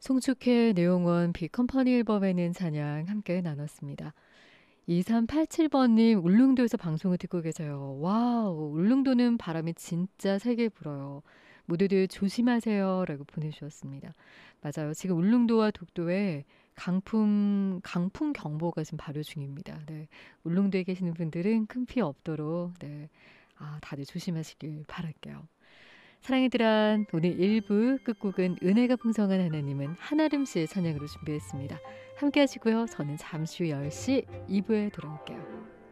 송축회 내용원 비컴퍼니 앨범에는 찬양 함께 나눴습니다. 2387번님 울릉도에서 방송을 듣고 계세요. 와우, 울릉도는 바람이 진짜 세게 불어요. 모두들 조심하세요 라고 보내주셨습니다. 맞아요. 지금 울릉도와 독도에 강풍 경보가 지금 발효 중입니다. 네, 울릉도에 계시는 분들은 큰 피해 없도록 네, 다들 조심하시길 바랄게요. 사랑의 드란 오늘 1부 끝곡은 은혜가 풍성한 하나님은 한아름 씨의 찬양으로 준비했습니다. 함께 하시고요. 저는 잠시 후 10시 2부에 돌아올게요.